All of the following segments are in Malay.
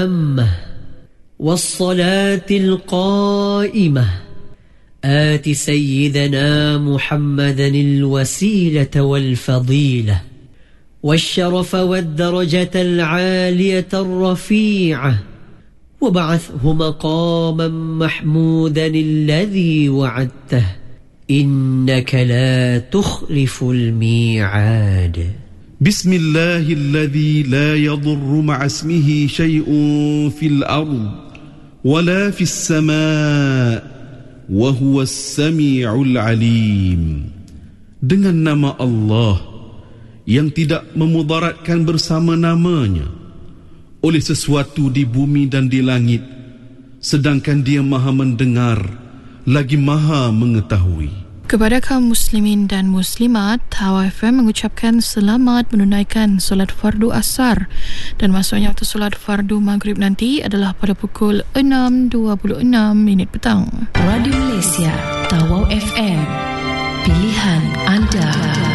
التامة والصلاة القائمة آت سيدنا محمدا الوسيلة والفضيلة والشرف والدرجة العالية الرفيعة وبعثه مقاما محمودا الذي وعدته إنك لا تخلف الميعاد. بسم الله الذي لا يضر مع اسمه شيء في الأرض ولا في السماء وهو السميع العليم. Dengan nama Allah yang tidak memudaratkan bersama namanya oleh sesuatu di bumi dan di langit, sedangkan Dia Maha mendengar lagi Maha mengetahui. Kepada kaum muslimin dan muslimat, Hawa FM mengucapkan selamat menunaikan solat fardu asar, dan masuknya waktu solat fardu maghrib nanti adalah pada pukul 6.26 petang. Radio Malaysia, Tawau FM, pilihan anda.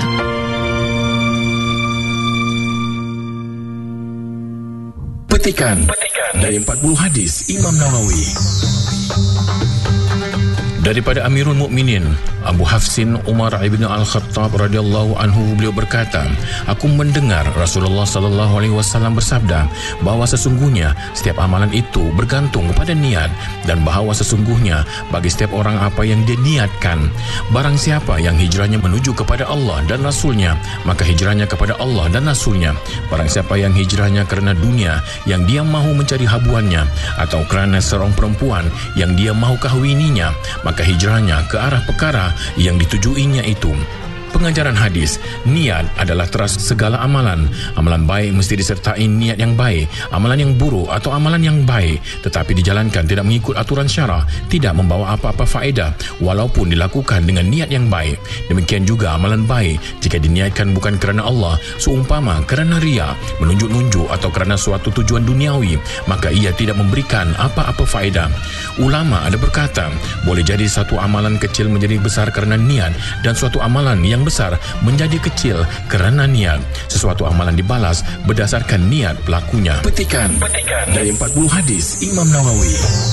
Petikan dari 40 hadis Imam Nawawi. Daripada Amirul Mukminin Abu Hafsin Umar ibn Al-Khattab radhiyallahu anhu, beliau berkata, aku mendengar Rasulullah sallallahu alaihi wasallam bersabda bahawa sesungguhnya setiap amalan itu bergantung kepada niat, dan bahawa sesungguhnya bagi setiap orang apa yang dia niatkan. Barang siapa yang hijrahnya menuju kepada Allah dan Rasulnya, maka hijrahnya kepada Allah dan Rasulnya. Barang siapa yang hijrahnya kerana dunia yang dia mahu mencari habuannya, atau kerana seorang perempuan yang dia mahu kahwininya, maka hijrahnya ke arah perkara yang ditujuinya itu. Pengajaran hadis, niat adalah teras segala amalan. Amalan baik mesti disertai niat yang baik. Amalan yang buruk atau amalan yang baik tetapi dijalankan tidak mengikut aturan syara, tidak membawa apa-apa faedah walaupun dilakukan dengan niat yang baik. Demikian juga amalan baik jika diniatkan bukan kerana Allah, seumpama kerana ria, menunjuk-nunjuk atau kerana suatu tujuan duniawi, maka ia tidak memberikan apa-apa faedah. Ulama ada berkata, boleh jadi satu amalan kecil menjadi besar kerana niat, dan suatu amalan yang besar menjadi kecil kerana niat. Sesuatu amalan dibalas berdasarkan niat pelakunya. Petikan dari 40 hadis Imam Nawawi.